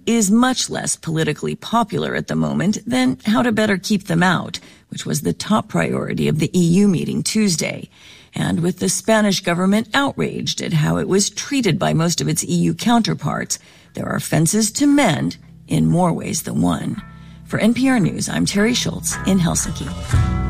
is much less politically popular at the moment than how to better keep them out, which was the top priority of the EU meeting Tuesday. And with the Spanish government outraged at how it was treated by most of its EU counterparts, there are fences to mend in more ways than one. For NPR News, I'm Terry Schultz in Helsinki.